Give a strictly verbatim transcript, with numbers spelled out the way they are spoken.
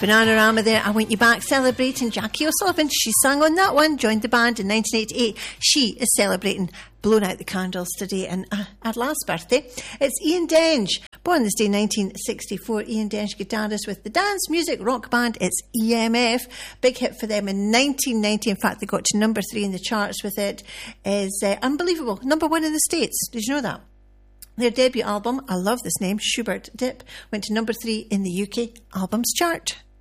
Bananarama there, I Want You Back, celebrating Jackie O'Sullivan. She sang on that one, joined the band in nineteen eighty-eight. She is celebrating Blown Out the Candles today, and uh, her last birthday. It's Ian Denge, born this day nineteen sixty-four. Ian Denge, guitarist with the dance music rock band It's E M F. Big hit for them in nineteen ninety. In fact, they got to number three in the charts with it. Is uh, unbelievable. Number one in the States. Did you know that? Their debut album, I love this name, Schubert Dip, went to number three in the U K albums chart.